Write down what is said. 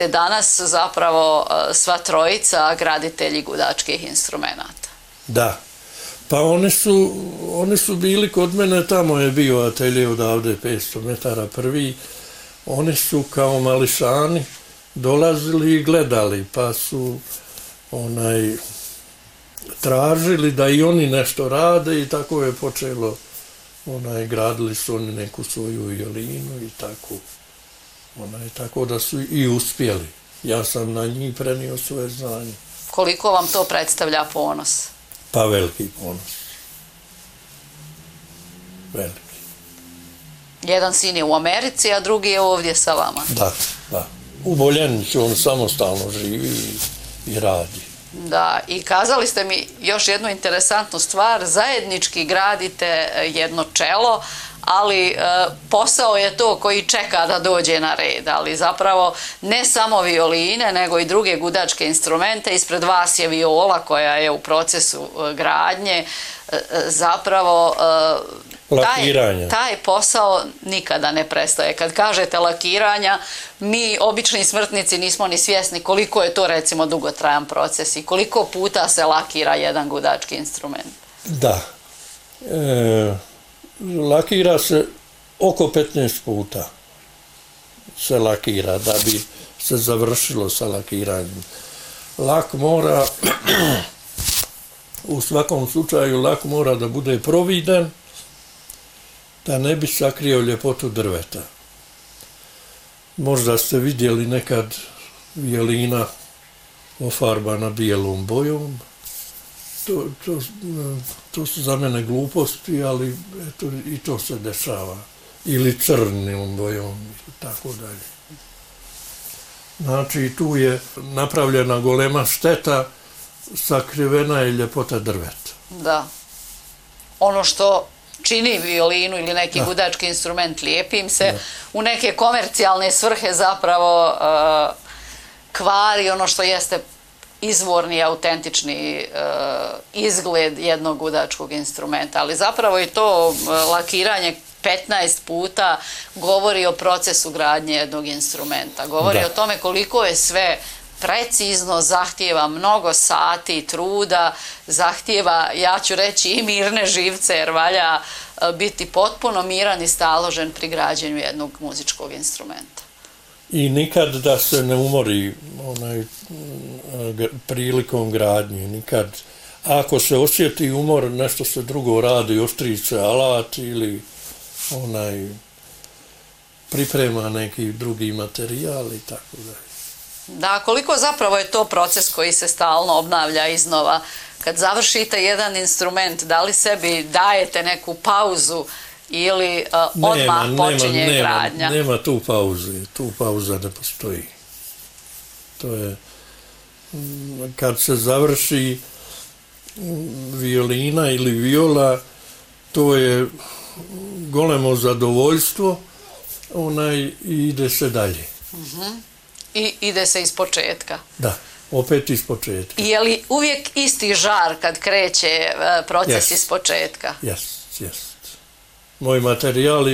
Danas su zapravo sva trojica graditelji gudačkih instrumenata. Da. Pa oni su bili kod mene, tamo je bio atelje odavde 500 metara prvi. Oni su kao mališani dolazili i gledali, pa su tražili da i oni nešto rade i tako je počelo. Gradili su oni neku svoju violinu i tako. Tako da su i uspjeli. Ja sam na njih prenio svoje znanje. Koliko vam to predstavlja ponos? Pa veliki ponos. Veliki. Jedan sin je u Americi, a drugi je ovdje sa vama. Da, da. U Boljaniću on samostalno živi i radi. Da, i kazali ste mi još jednu interesantnu stvar, zajednički gradite jedno čelo, ali posao je to koji čeka da dođe na red, ali zapravo ne samo violine, nego i druge gudačke instrumente. Ispred vas je viola koja je u procesu gradnje, zapravo taj posao nikada ne prestaje. Kad kažete lakiranja, mi obični smrtnici nismo ni svjesni koliko je to recimo dugotrajan proces i koliko puta se lakira jedan gudački instrument. Da. Lakira se oko 15 puta se lakira da bi se završilo sa lakiranjem. Lak mora, u svakom slučaju lak mora da bude providen, da ne bi sakrio ljepotu drveta. Možda ste vidjeli nekad violina ofarbana bijelom bojom. To su za mene gluposti, ali eto, i to se dešava. Ili crnom bojom, i tako dalje. Znači, tu je napravljena golema šteta, sakrivena je ljepota drveta. Da. Ono što čini violinu ili neki gudački instrument lijepim se u neke komercijalne svrhe zapravo kvari ono što jeste izvorni, autentični izgled jednog gudačkog instrumenta. Ali zapravo i to lakiranje 15 puta govori o procesu gradnje jednog instrumenta. Govori o tome koliko je sve precizno, zahtijeva mnogo sati truda, zahtijeva, ja ću reći, i mirne živce, jer valja biti potpuno miran i staložen pri građenju jednog muzičkog instrumenta. I nikad da se ne umori prilikom gradnje, nikad. Ako se osjeti umor, nešto se drugo radi, oštri se alat ili priprema neki drugi materijal i tako dalje. Da, koliko zapravo je to proces koji se stalno obnavlja iznova? Kad završite jedan instrument, da li sebi dajete neku pauzu ili odmah počinje gradnja? Nema tu pauze, tu pauza ne postoji. To je, kad se završi violina ili viola, to je golemo zadovoljstvo, i ide se dalje. I ide se iz početka. Da, opet iz početka. I je li uvijek isti žar kad kreće proces iz početka? Jest. Moj materijal